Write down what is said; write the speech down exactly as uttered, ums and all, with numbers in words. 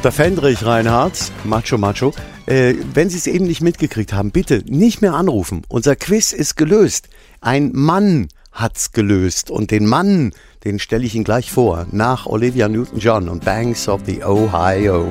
Der Fendrich Reinhardt, Macho Macho. Äh, wenn Sie es eben nicht mitgekriegt haben, bitte nicht mehr anrufen. Unser Quiz ist gelöst. Ein Mann hat's gelöst. Und den Mann, den stelle ich Ihnen gleich vor, nach Olivia Newton-John und Banks of the Ohio.